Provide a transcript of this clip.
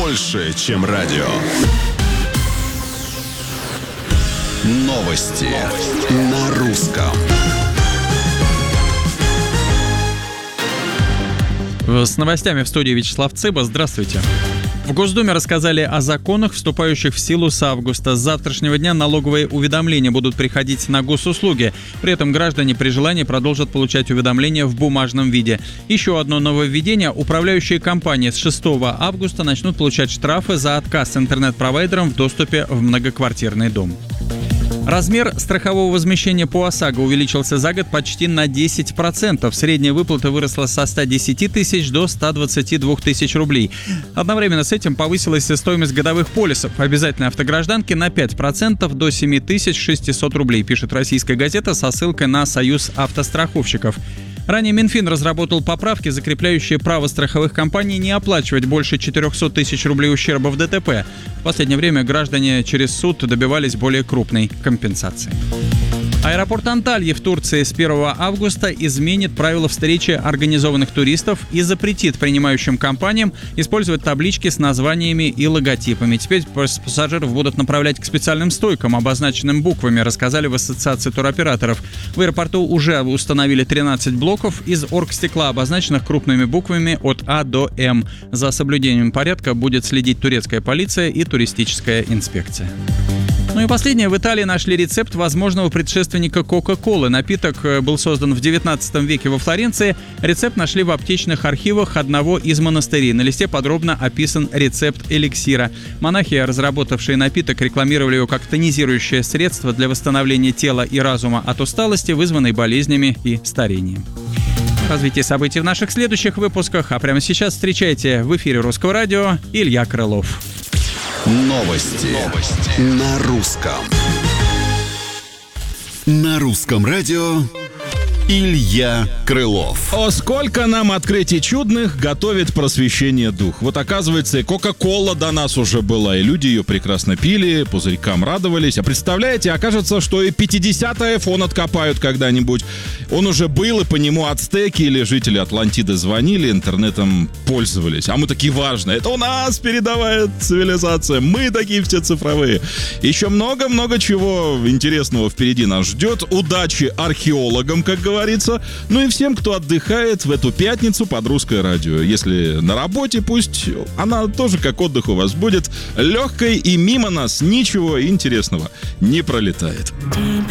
больше, чем радио. Новости на русском. С новостями в студии Вячеслав Цыба. Здравствуйте. В Госдуме рассказали о законах, вступающих в силу с августа. С завтрашнего дня налоговые уведомления будут приходить на госуслуги. При этом граждане при желании продолжат получать уведомления в бумажном виде. Еще одно нововведение. Управляющие компании с 6 августа начнут получать штрафы за отказ интернет-провайдерам в доступе в многоквартирный дом. Размер страхового возмещения по ОСАГО увеличился за год почти на 10%. Средняя выплата выросла со 110 тысяч до 122 тысяч рублей. Одновременно с этим повысилась и стоимость годовых полисов. Обязательной автогражданки на 5% до 7600 рублей, пишет «Российская газета» со ссылкой на Союз автостраховщиков. Ранее Минфин разработал поправки, закрепляющие право страховых компаний не оплачивать больше 400 тысяч рублей ущерба в ДТП. В последнее время граждане через суд добивались более крупной компенсации. Аэропорт Анталья в Турции с 1 августа изменит правила встречи организованных туристов и запретит принимающим компаниям использовать таблички с названиями и логотипами. Теперь пассажиров будут направлять к специальным стойкам, обозначенным буквами, рассказали в Ассоциации туроператоров. В аэропорту уже установили 13 блоков из оргстекла, обозначенных крупными буквами от А до М. За соблюдением порядка будет следить турецкая полиция и туристическая инспекция. Ну и последнее. В Италии нашли рецепт возможного предшественника Кока-Колы. Напиток был создан в 19 веке во Флоренции. Рецепт нашли в аптечных архивах одного из монастырей. На листе подробно описан рецепт эликсира. Монахи, разработавшие напиток, рекламировали его как тонизирующее средство для восстановления тела и разума от усталости, вызванной болезнями и старением. Развитие событий в наших следующих выпусках. А прямо сейчас встречайте в эфире Русского радио Илья Крылов. Новости на русском. На русском радио Илья Крылов. О, сколько нам открытий чудных готовит просвещение дух. Вот оказывается, и Кока-Кола до нас уже была, и люди ее прекрасно пили, пузырькам радовались. А представляете, окажется, что и 50-й iPhone откопают когда-нибудь. Он уже был, и по нему ацтеки или жители Атлантиды звонили, интернетом пользовались. А мы такие важные. Это у нас передовая цивилизация. Мы такие все цифровые. Еще много-много чего интересного впереди нас ждет. Удачи археологам, как говорится. Ну и всем, кто отдыхает в эту пятницу под Русское радио. Если на работе, пусть она тоже как отдых у вас будет легкой, и мимо нас ничего интересного не пролетает.